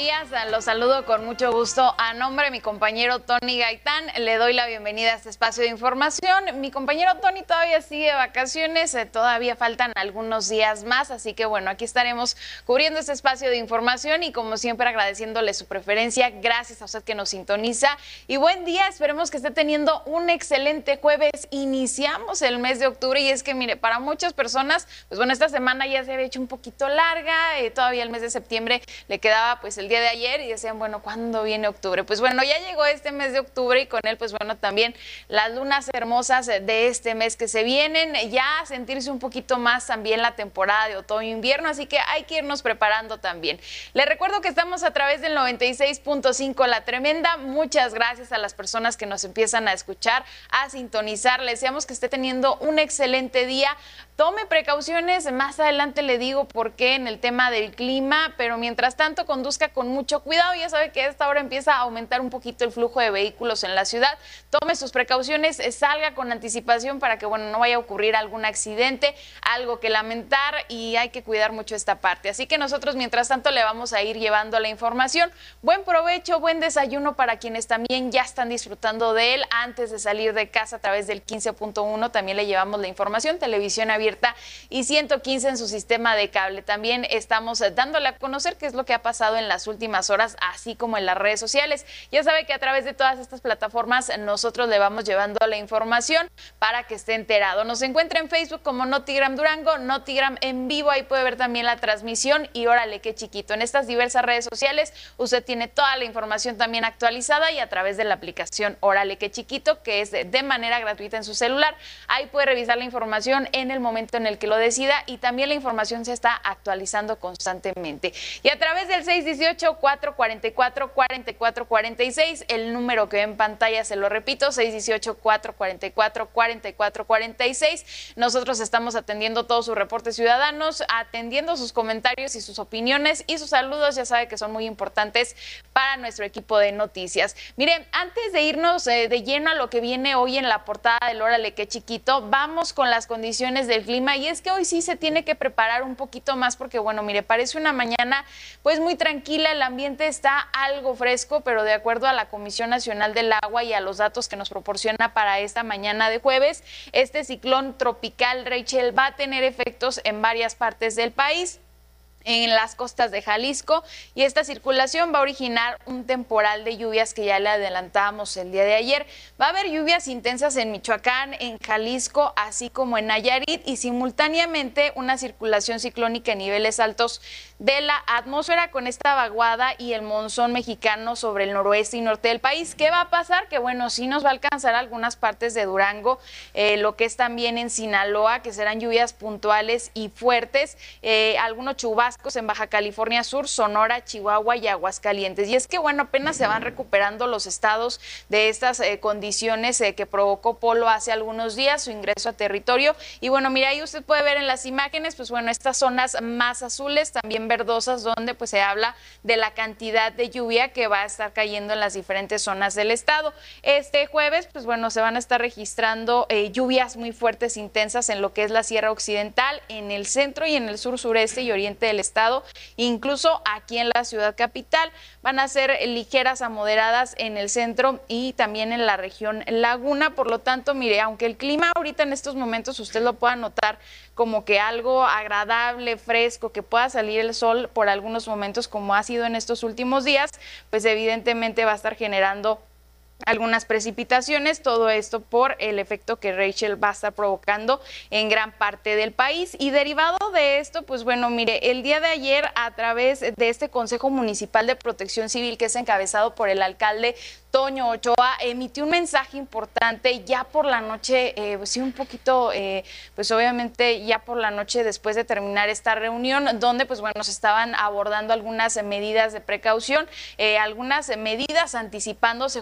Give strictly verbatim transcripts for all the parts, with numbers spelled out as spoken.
días, los saludo con mucho gusto. A nombre de mi compañero Tony Gaitán, le doy la bienvenida a este espacio de información. Mi compañero Tony todavía sigue de vacaciones, eh, todavía faltan algunos días más, así que bueno, aquí estaremos cubriendo este espacio de información y como siempre agradeciéndole su preferencia. Gracias a usted que nos sintoniza y buen día, esperemos que esté teniendo un excelente jueves. Iniciamos el mes de octubre y es que mire, para muchas personas, pues bueno, esta semana ya se había hecho un poquito larga, eh, todavía el mes de septiembre le quedaba pues el día de ayer y decían, bueno, ¿cuándo viene octubre? Pues bueno, ya llegó este mes de octubre y con él pues bueno también las lunas hermosas de este mes que se vienen, ya a sentirse un poquito más también la temporada de otoño-invierno, así que hay que irnos preparando también. Les recuerdo que estamos a través del noventa y seis punto cinco La Tremenda, muchas gracias a las personas que nos empiezan a escuchar, a sintonizar, les deseamos que esté teniendo un excelente día, tome precauciones, más adelante le digo por qué en el tema del clima, pero mientras tanto conduzca con mucho cuidado, ya sabe que a esta hora empieza a aumentar un poquito el flujo de vehículos en la ciudad, tome sus precauciones, salga con anticipación para que bueno, no vaya a ocurrir algún accidente, algo que lamentar y hay que cuidar mucho esta parte, así que nosotros mientras tanto le vamos a ir llevando la información. Buen provecho, buen desayuno para quienes también ya están disfrutando de él antes de salir de casa a través del quince punto uno, también le llevamos la información, televisión abierta y ciento quince en su sistema de cable, también estamos dándole a conocer qué es lo que ha pasado en las últimas horas, así como en las redes sociales. Ya sabe que a través de todas estas plataformas nosotros le vamos llevando la información para que esté enterado. Nos encuentra en Facebook como Notigram Durango, Notigram en vivo, ahí puede ver también la transmisión y órale qué chiquito. En estas diversas redes sociales usted tiene toda la información también actualizada y a través de la aplicación Órale qué chiquito, que es de manera gratuita en su celular. Ahí puede revisar la información en el momento en el que lo decida y también la información se está actualizando constantemente. Y a través del seis uno ocho, cuatro cuatro cuatro, cuatro cuatro cuatro seis, el número que ve en pantalla, se lo repito, seis uno ocho, cuatro cuatro cuatro, cuatro cuatro cuatro seis. Nosotros estamos atendiendo todos sus reportes ciudadanos, atendiendo sus comentarios y sus opiniones y sus saludos, ya sabe que son muy importantes para nuestro equipo de noticias. Miren, antes de irnos eh, de lleno a lo que viene hoy en la portada del Órale qué chiquito, vamos con las condiciones del clima y es que hoy sí se tiene que preparar un poquito más porque bueno, mire, parece una mañana pues muy tranquila, el ambiente está algo fresco, pero de acuerdo a la Comisión Nacional del Agua y a los datos que nos proporciona para esta mañana de jueves, este ciclón tropical Rachel va a tener efectos en varias partes del país, en las costas de Jalisco, y esta circulación va a originar un temporal de lluvias que ya le adelantábamos el día de ayer. Va a haber lluvias intensas en Michoacán, en Jalisco, así como en Nayarit, y simultáneamente una circulación ciclónica en niveles altos de la atmósfera con esta vaguada y el monzón mexicano sobre el noroeste y norte del país. ¿Qué va a pasar? Que bueno, sí nos va a alcanzar algunas partes de Durango, eh, lo que es también en Sinaloa, que serán lluvias puntuales y fuertes, eh, algunos chubascos en Baja California Sur, Sonora, Chihuahua y Aguascalientes. Y es que, bueno, apenas se van recuperando los estados de estas eh, condiciones eh, que provocó Polo hace algunos días, su ingreso a territorio. Y bueno, mira, ahí usted puede ver en las imágenes, pues bueno, estas zonas más azules, también verdosas, donde pues se habla de la cantidad de lluvia que va a estar cayendo en las diferentes zonas del estado. Este jueves, pues bueno, se van a estar registrando eh, lluvias muy fuertes, intensas en lo que es la Sierra Occidental, en el centro y en el sur, sureste y oriente del estado, incluso aquí en la ciudad capital. Van a ser ligeras a moderadas en el centro y también en la región Laguna. Por lo tanto, mire, aunque el clima ahorita en estos momentos usted lo pueda notar como que algo agradable, fresco, que pueda salir el sol por algunos momentos como ha sido en estos últimos días, pues evidentemente va a estar generando algunas precipitaciones, todo esto por el efecto que Rachel va a estar provocando en gran parte del país. Y derivado de esto, pues bueno, mire, el día de ayer a través de este Consejo Municipal de Protección Civil, que es encabezado por el alcalde Toño Ochoa, emitió un mensaje importante ya por la noche, eh, pues sí, un poquito, eh, pues obviamente ya por la noche después de terminar esta reunión, donde pues bueno, se estaban abordando algunas medidas de precaución, eh, algunas medidas anticipándose justamente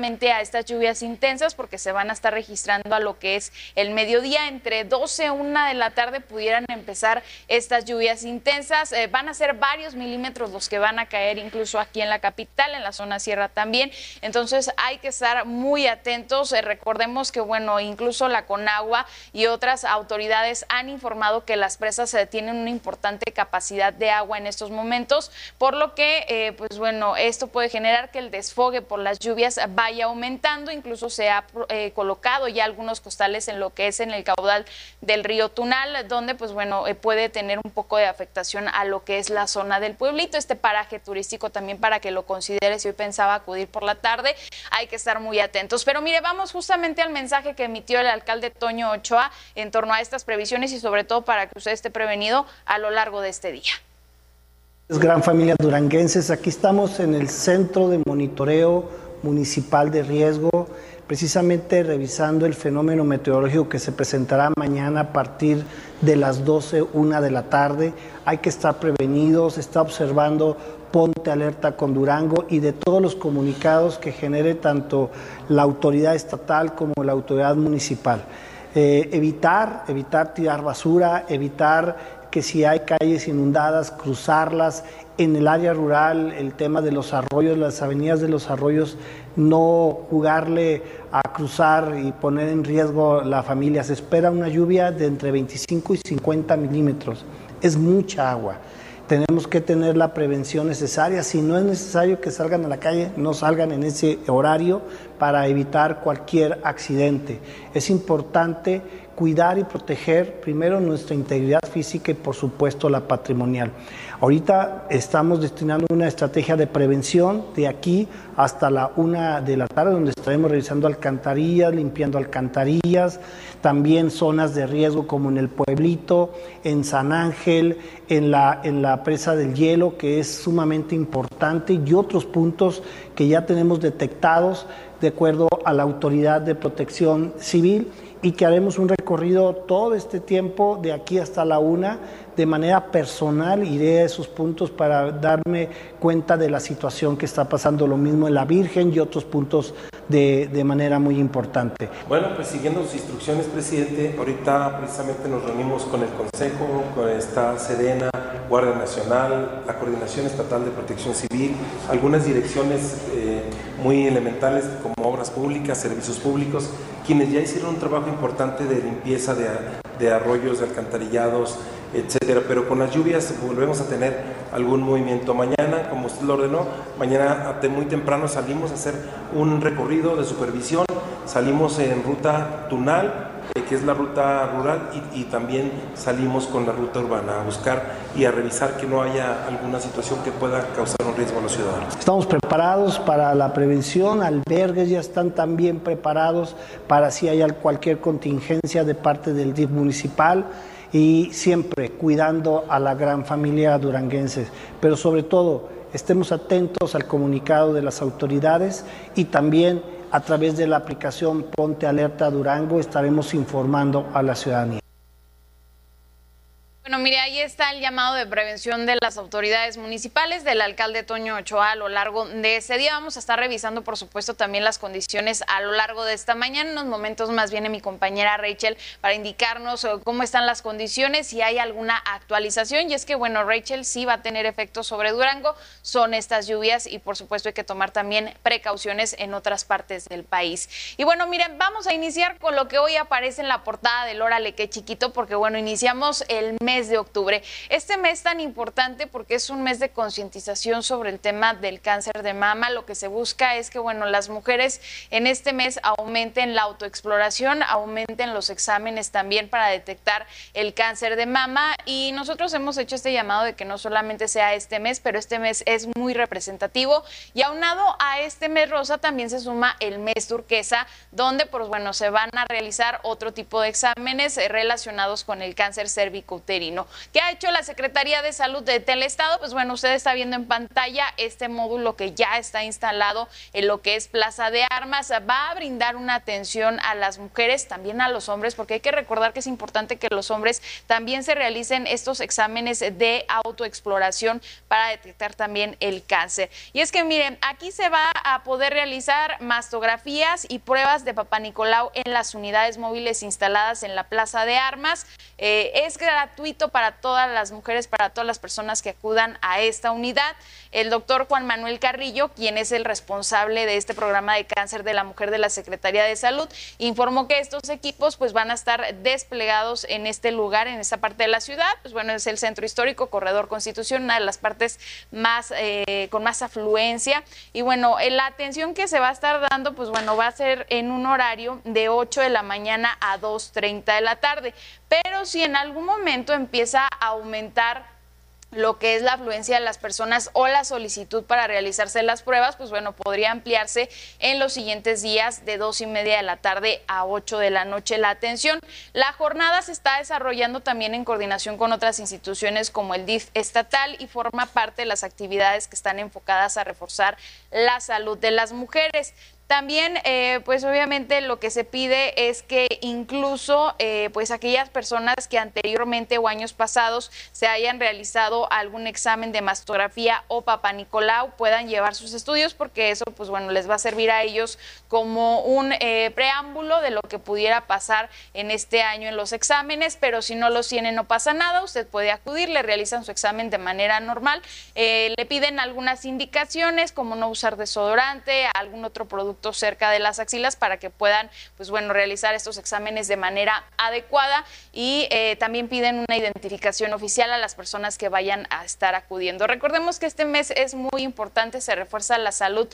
justamente a estas lluvias intensas, porque se van a estar registrando a lo que es el mediodía. Entre doce y una de la tarde pudieran empezar estas lluvias intensas. Eh, van a ser varios milímetros los que van a caer, incluso aquí en la capital, en la zona sierra también. Entonces hay que estar muy atentos. Eh, recordemos que, bueno, incluso la Conagua y otras autoridades han informado que las presas eh, tienen una importante capacidad de agua en estos momentos, por lo que, eh, pues bueno, esto puede generar que el desfogue por las lluvias vaya aumentando. Incluso se ha eh, colocado ya algunos costales en lo que es en el caudal del río Tunal, donde, pues bueno, eh, puede tener un poco de afectación a lo que es la zona del pueblito, este paraje turístico también, para que lo considere si hoy pensaba acudir por la tarde. Hay que estar muy atentos. Pero mire, vamos justamente al mensaje que emitió el alcalde Toño Ochoa en torno a estas previsiones y sobre todo para que usted esté prevenido a lo largo de este día. Gran familia duranguenses, aquí estamos en el Centro de Monitoreo Municipal de Riesgo, precisamente revisando el fenómeno meteorológico que se presentará mañana a partir de las doce, una de la tarde. Hay que estar prevenidos, está observando Ponte Alerta con Durango y de todos los comunicados que genere tanto la autoridad estatal como la autoridad municipal. Eh, evitar, evitar tirar basura, evitar que si hay calles inundadas, cruzarlas. En el área rural, el tema de los arroyos, las avenidas de los arroyos, no jugarle a cruzar y poner en riesgo la familia. Se espera una lluvia de entre veinticinco y cincuenta milímetros. Es mucha agua. Tenemos que tener la prevención necesaria. Si no es necesario que salgan a la calle, no salgan en ese horario para evitar cualquier accidente. Es importante cuidar y proteger primero nuestra integridad física y por supuesto la patrimonial. Ahorita estamos destinando una estrategia de prevención de aquí hasta la una de la tarde, donde estaremos revisando alcantarillas, limpiando alcantarillas, también zonas de riesgo como en el pueblito, en San Ángel, en la, en la presa del Hielo, que es sumamente importante, y otros puntos que ya tenemos detectados de acuerdo a la Autoridad de Protección Civil, y que haremos un recorrido todo este tiempo de aquí hasta la una. De manera personal iré a esos puntos para darme cuenta de la situación que está pasando, lo mismo en la Virgen y otros puntos de, de manera muy importante. Bueno, pues siguiendo sus instrucciones, presidente, ahorita precisamente nos reunimos con el Consejo, con esta Sedena, Guardia Nacional, la Coordinación Estatal de Protección Civil, algunas direcciones eh, muy elementales como obras públicas, servicios públicos, quienes ya hicieron un trabajo importante de limpieza de, de arroyos, de alcantarillados, etcétera, pero con las lluvias volvemos a tener algún movimiento. Mañana, como usted lo ordenó, mañana muy temprano salimos a hacer un recorrido de supervisión, salimos en ruta Tunal, eh, que es la ruta rural, y, y también salimos con la ruta urbana a buscar y a revisar que no haya alguna situación que pueda causar un riesgo a los ciudadanos. Estamos preparados para la prevención, albergues ya están también preparados para si hay cualquier contingencia de parte del D I F municipal, y siempre cuidando a la gran familia duranguense, pero sobre todo estemos atentos al comunicado de las autoridades y también a través de la aplicación Ponte Alerta Durango estaremos informando a la ciudadanía. Bueno, mire, ahí está el llamado de prevención de las autoridades municipales, del alcalde Toño Ochoa a lo largo de ese día. Vamos a estar revisando, por supuesto, también las condiciones a lo largo de esta mañana. En unos momentos más viene mi compañera Rachel para indicarnos cómo están las condiciones, si hay alguna actualización. Y es que, bueno, Rachel, sí va a tener efectos sobre Durango, son estas lluvias y, por supuesto, hay que tomar también precauciones en otras partes del país. Y bueno, miren, vamos a iniciar con lo que hoy aparece en la portada del Órale Qué Chiquito, porque, bueno, iniciamos el mes de octubre. Este mes tan importante porque es un mes de concientización sobre el tema del cáncer de mama. Lo que se busca es que, bueno, las mujeres en este mes aumenten la autoexploración, aumenten los exámenes también para detectar el cáncer de mama, y nosotros hemos hecho este llamado de que no solamente sea este mes, pero este mes es muy representativo, y aunado a este mes rosa también se suma el mes turquesa, donde, pues bueno, se van a realizar otro tipo de exámenes relacionados con el cáncer cervicouterino. veintiuno. ¿Qué ha hecho la Secretaría de Salud del Estado? Pues bueno, usted está viendo en pantalla este módulo que ya está instalado en lo que es Plaza de Armas. Va a brindar una atención a las mujeres, también a los hombres, porque hay que recordar que es importante que los hombres también se realicen estos exámenes de autoexploración para detectar también el cáncer. Y es que miren, aquí se va a poder realizar mastografías y pruebas de Papá Nicolau en las unidades móviles instaladas en la Plaza de Armas. Eh, es gratuito para todas las mujeres, para todas las personas que acudan a esta unidad. El doctor Juan Manuel Carrillo, quien es el responsable de este programa de cáncer de la mujer de la Secretaría de Salud, informó que estos equipos pues van a estar desplegados en este lugar, en esta parte de la ciudad. Pues bueno, es el Centro Histórico, Corredor Constitución, una de las partes más eh, con más afluencia. Y bueno, la atención que se va a estar dando, pues bueno, va a ser en un horario de ocho de la mañana a dos treinta de la tarde. Pero si en algún momento empieza a aumentar lo que es la afluencia de las personas o la solicitud para realizarse las pruebas, pues bueno, podría ampliarse en los siguientes días de dos y media de la tarde a ocho de la noche la atención. La jornada se está desarrollando también en coordinación con otras instituciones como el D I F estatal y forma parte de las actividades que están enfocadas a reforzar la salud de las mujeres. También, eh, pues obviamente lo que se pide es que incluso eh, pues aquellas personas que anteriormente o años pasados se hayan realizado algún examen de mastografía o Papá Nicolau puedan llevar sus estudios, porque eso pues bueno les va a servir a ellos como un eh, preámbulo de lo que pudiera pasar en este año en los exámenes. Pero si no los tiene no pasa nada, usted puede acudir, le realizan su examen de manera normal, eh, le piden algunas indicaciones como no usar desodorante, algún otro producto cerca de las axilas para que puedan pues bueno realizar estos exámenes de manera adecuada. Y eh, también piden una identificación oficial a las personas que vayan a estar acudiendo. Recordemos que este mes es muy importante, se refuerza la salud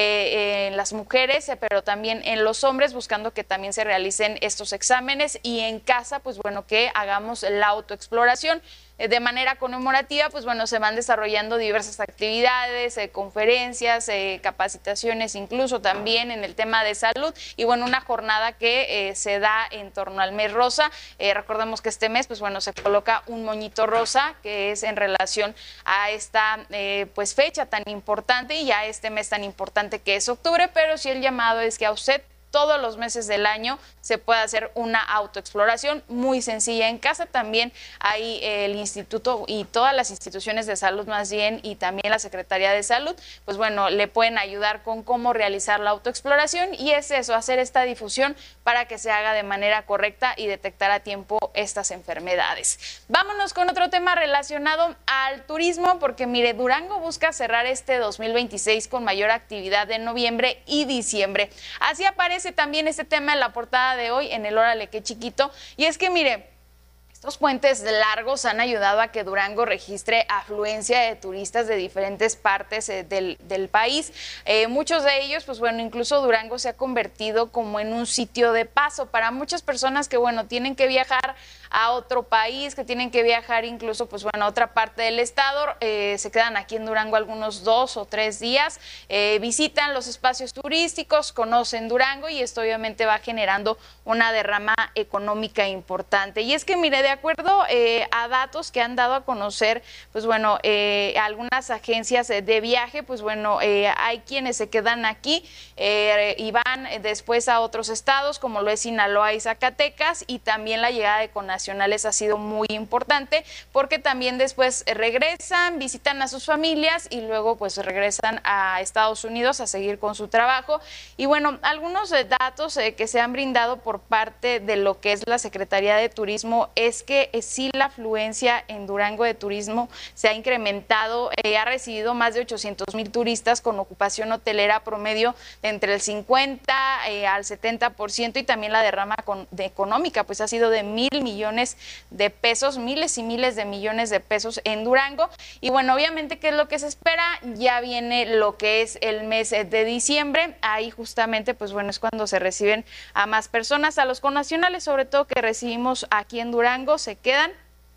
eh, en las mujeres, eh, pero también en los hombres, buscando que también se realicen estos exámenes, y en casa pues bueno que hagamos la autoexploración. De manera conmemorativa, pues bueno, se van desarrollando diversas actividades, eh, conferencias, eh, capacitaciones, incluso también en el tema de salud. Y bueno, una jornada que eh, se da en torno al mes rosa. Eh, recordemos que este mes, pues bueno, se coloca un moñito rosa, que es en relación a esta eh, pues fecha tan importante y a este mes tan importante que es octubre. Pero sí, el llamado es que a usted todos los meses del año se puede hacer una autoexploración muy sencilla en casa. También hay el instituto y todas las instituciones de salud más bien, y también la Secretaría de Salud, pues bueno, le pueden ayudar con cómo realizar la autoexploración, y es eso, hacer esta difusión para que se haga de manera correcta y detectar a tiempo estas enfermedades. Vámonos con otro tema relacionado al turismo, porque mire, Durango busca cerrar este dos mil veintiséis con mayor actividad en noviembre y diciembre. Así aparece también este tema en la portada de hoy en el Órale Qué Chiquito. Y es que mire, estos puentes largos han ayudado a que Durango registre afluencia de turistas de diferentes partes eh, del, del país. Eh, muchos de ellos, pues bueno, incluso Durango se ha convertido como en un sitio de paso para muchas personas que, bueno, tienen que viajar a otro país, que tienen que viajar incluso, pues bueno, a otra parte del estado. Eh, se quedan aquí en Durango algunos dos o tres días, eh, visitan los espacios turísticos, conocen Durango, y esto obviamente va generando una derrama económica importante. Y es que, mire, de acuerdo eh, a datos que han dado a conocer, pues bueno, eh, algunas agencias de viaje, pues bueno, eh, hay quienes se quedan aquí eh, y van después a otros estados, como lo es Sinaloa y Zacatecas, y también la llegada de connacionales ha sido muy importante, porque también después regresan, visitan a sus familias y luego pues regresan a Estados Unidos a seguir con su trabajo. Y bueno, algunos eh, datos eh, que se han brindado por parte de lo que es la Secretaría de Turismo es que eh, sí, la afluencia en Durango de turismo se ha incrementado, eh, ha recibido más de ochocientos mil turistas con ocupación hotelera promedio de entre el cincuenta eh, al setenta por ciento, y también la derrama con, de económica pues ha sido de mil millones de pesos, miles y miles de millones de pesos en Durango. Y bueno, obviamente, ¿qué es lo que se espera? Ya viene lo que es el mes de diciembre. Ahí justamente, pues bueno, es cuando se reciben a más personas, a los connacionales sobre todo que recibimos aquí en Durango, se quedan.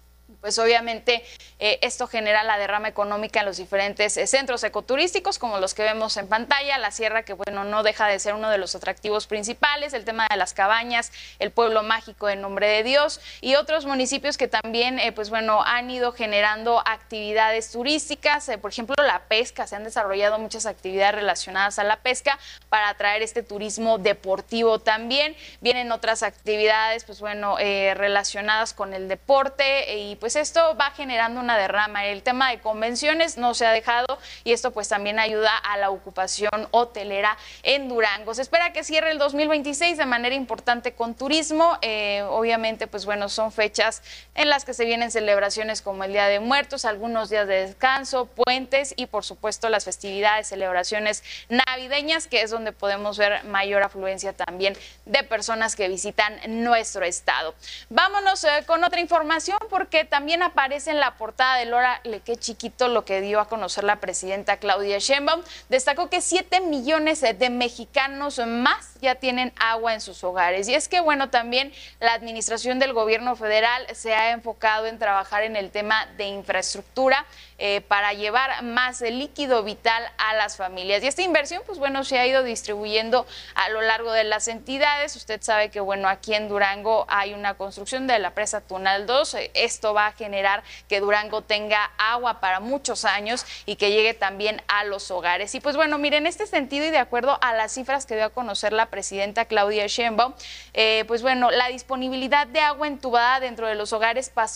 pues obviamente eh, esto genera la derrama económica en los diferentes eh, centros ecoturísticos, como los que vemos en pantalla, la sierra, que bueno, no deja de ser uno de los atractivos principales, el tema de las cabañas, el pueblo mágico en Nombre de Dios y otros municipios que también, eh, pues bueno, han ido generando actividades turísticas, eh, por ejemplo, la pesca, se han desarrollado muchas actividades relacionadas a la pesca para atraer este turismo deportivo también. Vienen otras actividades, pues bueno, eh, relacionadas con el deporte eh, y pues esto va generando una derrama. El tema de convenciones no se ha dejado y esto pues también ayuda a la ocupación hotelera en Durango. Se espera que cierre el dos mil veintiséis de manera importante con turismo. Eh, obviamente pues bueno, son fechas en las que se vienen celebraciones como el Día de Muertos, algunos días de descanso, puentes y por supuesto las festividades, celebraciones navideñas, que es donde podemos ver mayor afluencia también de personas que visitan nuestro estado. Vámonos eh, con otra información, porque también aparece en la portada del Órale qué chiquito lo que dio a conocer la presidenta Claudia Sheinbaum. Destacó que siete millones de mexicanos más ya tienen agua en sus hogares. Y es que, bueno, también la administración del gobierno federal se ha enfocado en trabajar en el tema de infraestructura eh, para llevar más líquido vital a las familias. Y esta inversión, pues bueno, se ha ido distribuyendo a lo largo de las entidades. Usted sabe que, bueno, aquí en Durango hay una construcción de la presa Tunal dos. Esto va a generar que Durango tenga agua para muchos años y que llegue también a los hogares. Y pues bueno, miren, en este sentido y de acuerdo a las cifras que dio a conocer la presidenta Claudia Sheinbaum, eh, pues bueno, la disponibilidad de agua entubada dentro de los hogares pasó